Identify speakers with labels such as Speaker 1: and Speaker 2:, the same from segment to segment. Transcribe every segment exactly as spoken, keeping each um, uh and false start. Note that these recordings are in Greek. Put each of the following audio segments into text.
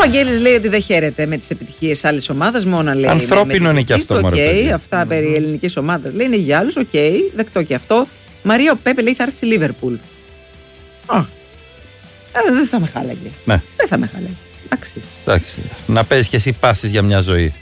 Speaker 1: Βαγγέλης λέει ότι δεν χαίρεται με τις επιτυχίες άλλης ομάδας, μόνο λέει.
Speaker 2: Ανθρώπινο είναι και αυτό,
Speaker 1: Οκ,
Speaker 2: okay,
Speaker 1: αυτά περί ελληνικής ομάδας λέει είναι για άλλους. Οκ, okay, δεκτό και αυτό. Μαρία ο Πέπε λέει θα έρθει στη Λίβερπουλ. Α, ε, δεν θα με χάλαγε.
Speaker 2: Ναι.
Speaker 1: Δεν θα με χάλαγε. Εντάξει.
Speaker 2: Εντάξει. Να παίζεις και εσύ πάσες για μια ζωή.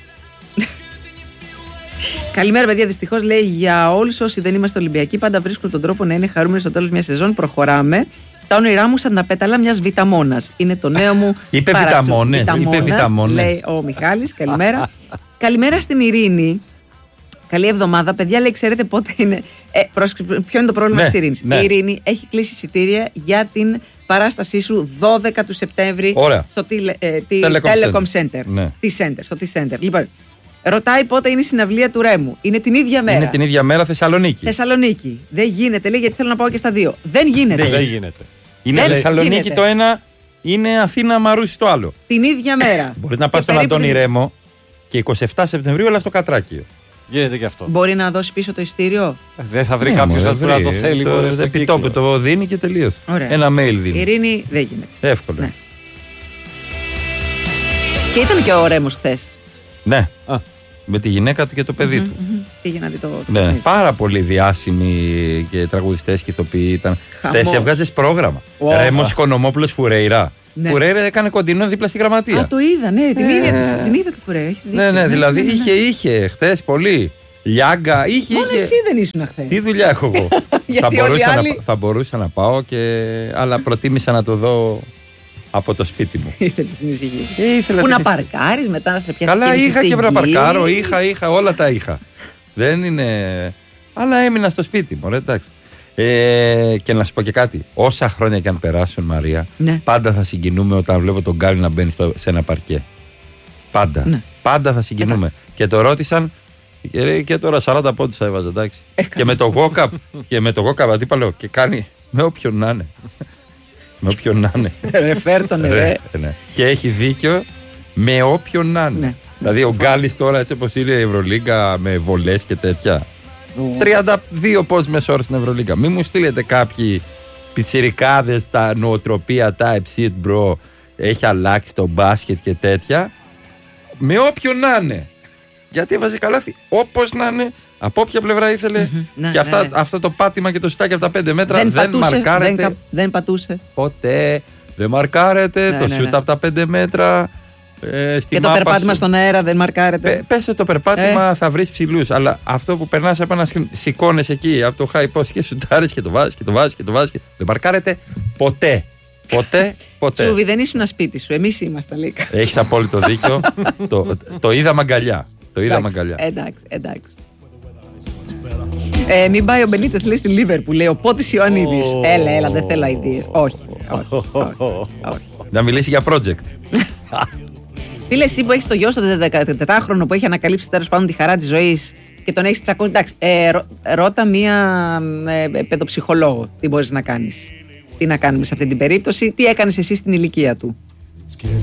Speaker 1: Καλημέρα, παιδιά. Δυστυχώς λέει για όλους όσοι δεν είμαστε Ολυμπιακοί, πάντα βρίσκουν τον τρόπο να είναι χαρούμενοι στο τέλος μια σεζόν. Προχωράμε. Τα όνειρά μου σαν τα πέταλα μιας βιταμόνας. Είναι το νέο μου.
Speaker 2: Είπε βιταμόνες. Είπε βιταμόνες.
Speaker 1: Λέει ο Μιχάλης. Καλημέρα. Καλημέρα στην Ειρήνη. Καλή εβδομάδα. Παιδιά, λέει, ξέρετε πότε είναι. Ε, πρόσεξε, ποιο είναι το πρόβλημα, ναι, της Ειρήνης. Ναι. Η Ειρήνη έχει κλείσει εισιτήρια για την παράστασή σου δώδεκα του Σεπτέμβρη.
Speaker 2: Ωραία.
Speaker 1: Στο τηλε, ε, τη, Telecom, Telecom Center. Ναι. Τη Center, στο T-Center. Λοιπόν, ρωτάει πότε είναι η συναυλία του Ρέμου. Είναι την ίδια μέρα.
Speaker 2: Είναι την ίδια μέρα Θεσσαλονίκη.
Speaker 1: Θεσσαλονίκη. Δεν γίνεται, λέει, γιατί θέλω να πάω και στα δύο. Δεν γίνεται.
Speaker 3: Δεν γίνεται.
Speaker 2: Είναι
Speaker 1: δεν
Speaker 2: Θεσσαλονίκη
Speaker 1: γίνεται.
Speaker 2: Το ένα, είναι Αθήνα Μαρούσι το άλλο.
Speaker 1: Την ίδια μέρα.
Speaker 2: Μπορεί να πας στον Αντώνη την... Ρέμο και είκοσι επτά Σεπτεμβρίου, αλλά στο Κατράκιο.
Speaker 3: Γίνεται και αυτό.
Speaker 1: Μπορεί να δώσει πίσω το ειστήριο.
Speaker 3: Δεν θα βρει ναι, κάποιος να το, το θέλει.
Speaker 2: Το, το επιτόπου το δίνει και τελείως. Ένα mail δίνει.
Speaker 1: Ειρήνη δεν γίνεται.
Speaker 2: Εύκολα.
Speaker 1: Ναι. Και ήταν και ο Ρέμος χθες.
Speaker 2: Ναι. Α. Με τη γυναίκα του και το παιδί mm-hmm, του.
Speaker 1: Mm-hmm. Πήγε να δει το.
Speaker 2: Ναι, ναι. Πάρα πολύ διάσημοι και τραγουδιστές και ηθοποιοί ήταν. Χθες έβγαζες πρόγραμμα. Wow. Ρέμος Οικονομόπουλος Φουρέιρα. Ναι. Φουρέιρα έκανε κοντινό δίπλα στη γραμματεία.
Speaker 1: Α, το είδα, ναι, την,
Speaker 2: ε,
Speaker 1: είδα, την είδα τη Φουρέιρα.
Speaker 2: Ναι, ναι, δηλαδή ναι, ναι, ναι. είχε, είχε χθες πολύ. Λιάγκα, είχε.
Speaker 1: Μόνο
Speaker 2: είχε.
Speaker 1: εσύ δεν ήσουν χθες.
Speaker 2: Τι δουλειά έχω εγώ. θα, μπορούσα άλλοι... να, θα μπορούσα να πάω, και... αλλά προτίμησα να το δω από το σπίτι μου.
Speaker 1: Ήθελε την ησυχία.
Speaker 2: Ε,
Speaker 1: Πού να παρκάρεις, μετά να σε πιάσει.
Speaker 2: Καλά, είχα και να παρκάρω, είχα, είχα, όλα τα είχα. Δεν είναι. Αλλά έμεινα στο σπίτι μου, ωραία, εντάξει. Ε, και να σου πω και κάτι. Όσα χρόνια και αν περάσουν, Μαρία,
Speaker 1: ναι. πάντα
Speaker 2: θα συγκινούμε όταν βλέπω τον Γκάλι να μπαίνει στο, σε ένα παρκέ. Πάντα. Ναι. Πάντα θα συγκινούμε. Εντάξει. Και το ρώτησαν. Και λέει και τώρα σαράντα πόντους θα έβαζε, εντάξει. Ε, και με το walk-up, και με το walk-up αντίπαλο, και κάνει με όποιον να είναι. Με όποιον να είναι.
Speaker 1: Ρεφέρ τον ρε.
Speaker 2: Ναι. Και έχει δίκιο με όποιον να είναι. Ναι. Δηλαδή ο Γκάλης τώρα, έτσι όπως είναι η Ευρωλίγκα με βολές και τέτοια. Mm. τριάντα δύο πόντους μέσω όρο στην Ευρωλίγκα. Μην μου στείλετε κάποιοι πιτσιρικάδες, τα νοοτροπία, τα shit bro, έχει αλλάξει το μπάσκετ και τέτοια. Με όποιον να είναι. Γιατί έβαζε καλάθι όπως να είναι, από όποια πλευρά ήθελε. Mm-hmm. Και ναι, αυτά, ναι. αυτό το πάτημα και το σουτάκι από τα πέντε μέτρα δεν, δεν πατούσε, μαρκάρεται.
Speaker 1: Δεν, δεν πατούσε.
Speaker 2: Ποτέ. Δεν μαρκάρεται. Ναι, το ναι, σουτ ναι. από τα πέντε μέτρα. Ε, στη
Speaker 1: και το περπάτημα σου. Στον αέρα δεν μαρκάρεται.
Speaker 2: Πε, πες το περπάτημα ε. θα βρεις ψηλούς. Αλλά αυτό που περνάς από να σηκώνεσαι εκεί από το high post και σουτάρεις και το βάζεις και το βάζεις και το βάζεις. Και... δεν μαρκάρεται ποτέ. Ποτέ, ποτέ.
Speaker 1: Τσούβι, δεν ήσουν σπίτι σου. Εμείς είμαστε λίγα.
Speaker 2: Έχεις απόλυτο δίκιο. το, το είδα μαγκαλιά. Το είδα μαγκαλιά.
Speaker 1: Εντάξει, εντάξει. Ε, μην πάει ο Μπενίτεθ, λέει, στη Λίβερπουλ, λέει ο Πότης Ιωαννίδης. Oh. Έλα, έλα, δεν θέλω ιδέες. Όχι, όχι, όχι, όχι.
Speaker 2: Να μιλήσει για project.
Speaker 1: Φίλε, εσύ που έχεις το γιο στο δεκατετράχρονο που έχει ανακαλύψει τέλος πάντων τη χαρά της ζωής και τον έχεις τσακώσει. Εντάξει, ε, ρω, ρώτα μία ε, παιδοψυχολόγο τι μπορείς να κάνεις. Τι να κάνουμε σε αυτή την περίπτωση, τι έκανες εσύ στην ηλικία του.